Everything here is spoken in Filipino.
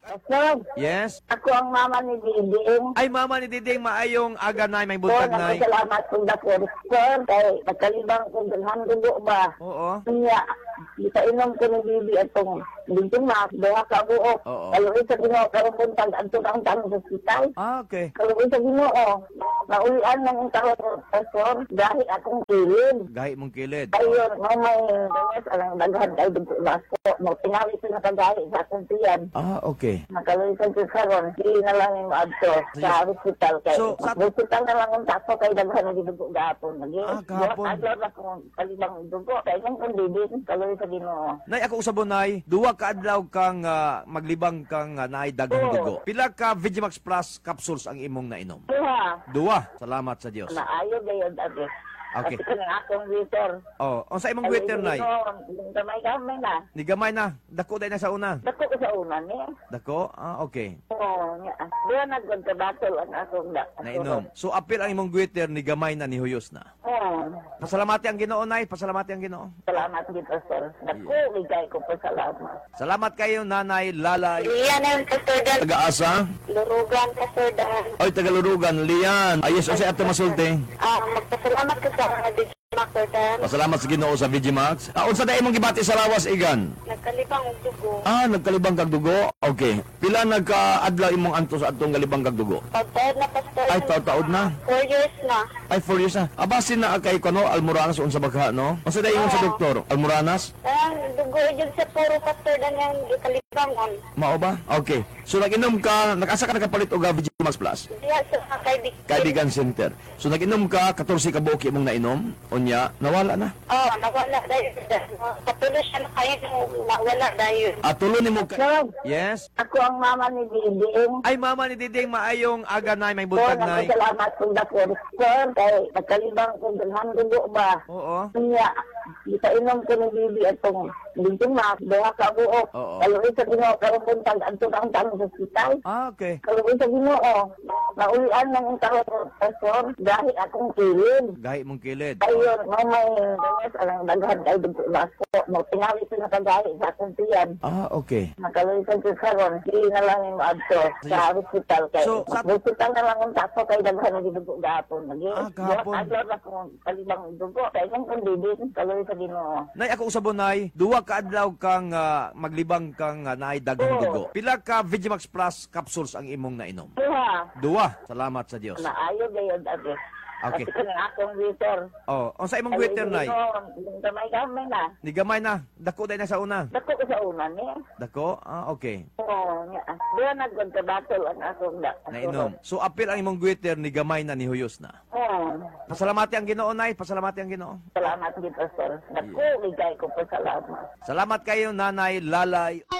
Sir, Yes? ako ang mama ni Diding. Ay, mama ni Diding, maayong aga nay, may buntag nay. Salamat kung dapor. Sir, kay nagkalibang kong dalhan dugo ba? Oo. Kaya, inom ko ni Bibi atong Diding ma, buha ka buo. Oo. Kaluwi sa Ginoo, karong buntag, anto ang tanong sa hospital. Ah, okay. Kaluwi sa Ginoo, naulian ng tao Sir, dahil akong kilid. Gahi mong kilid. Ayun, may danas, alang daghan kayo dugo baso. Mo, tinawid ko na kagahi sa akong tiyan. Ah, okay. Nakaluwisan ko karon, hindi na lang yung adto sa hospital kay. So, sa- hospital na lang ang tapo kay daghan na gidugo gahapon. Ah, gahapon. Adlaw na kung kalibang dugo. Kaya yung kundibin, kaluwi sa Ginoo. Nay, ako usabon nay, duwa ka adlaw kang maglibang kang naay daghang Oo. dugo. Pila ka Vigimax Plus capsules ang imong nainom? Duha, Duwa. Salamat sa Dios. naayo gayod ate. Okay. Kasi kanang akong waiter. Oh, unsa imong waiter nay? Gamay na. Ni gamay na, dako day na sa una. Dako ko sa una ni. Dako? Ah, okay. Oo, nga. Doon nagod ka battle ang akong Nainom. So apil ang imong waiter ni gamay na ni huyos na. Oo. Pasalamati ang Ginoo nay, pasalamati ang Ginoo. Salamat dito, sir. Dako, ligay ko pa salamat. Salamat kayo Nanay Lalay. Iyan ang kasurdan. Taga-asa? Lurugan kasurdan. Oy, Tagalurugan, Lian. Ayos, unsay ato masulti? Magpasalamat ka sa mga kasurdan. Pasalamat sa Ginoo sa Vigimax. Unsa day imong gibati sa lawas igan? Nagkalibang og dugo. Nagkalibang kag dugo. Okay. Pila nagka-adlaw imong anto sa atong galibang kag dugo? Pagtaod na pastor. Ay, taod na. 4 years na. Ay, 4 years na. Abasin na kay kono Almoranas unsa bagha, no? Unsa day ingon sa doktor? Almoranas? Ang dugo yun sa puro kasurdan yung ikalibangon. Mao ba? Okay. So nag-inom ka, nag-asa ka nakapalit og Vigimax Plus? Diya sa mga Kaibigan Center. So nag-inom ka 14 ka buok imong nainom. Unya, nawala na. Oo, nawala dahil. Patuloy siya na kayo nawala dahil. Tulo nimo ka. Sir, Yes. ako ang mama ni Diding. Ay, mama ni Diding, maayong aga nay, may buntag nay. Salamat kung dapor. Sir, kay nagkalibang kong dalhan dugo ba? Oo. Kaya, inom ko ni Bibi atong Diding ma, buha ka buo. Oo. Kaluwi sa Ginoo, karong buntag, anto ang tanong sa hospital. Ah, okay. Kaluwi sa Ginoo, naulian ng tao Sir, dahil akong kilid. Gahi mong kilid. Ayun, may danas, alang daghan kayo dugo baso. Mo, tinawid ko na kagahi sa akong tiyan. Ah, okay. Nakaluwisan ko karon, hindi na lang yung adto sa hospital kay. So, sa- hospital na lang ang tapo kay daghan na gidugo gahapon. Gahapon. Adlaw na kung kalibang dugo. Kaya yung kundibin, kaluwi sa Ginoo. Nay, ako usabon nay, duwa ka adlaw kang maglibang kang naay daghang Oo. dugo. Pila ka Vigimax Plus capsules ang imong nainom? Duha, Duwa. Salamat sa Dios. naayo gayod ate. Okay. Kasi kanang akong waiter. Oh, unsa imong waiter nay? Gamay na. Ni gamay na, dako day na sa una. Dako ko sa una ni. Dako? Ah, okay. Oo, nga. Doon nagod ka battle ang akong Nainom. So apil ang imong waiter ni gamay na ni huyos na. Oo. Pasalamati ang Ginoo nay, pasalamati ang Ginoo. Salamat dito, sir. Dako, ligay ko pa salamat. Salamat kayo Nanay Lalay.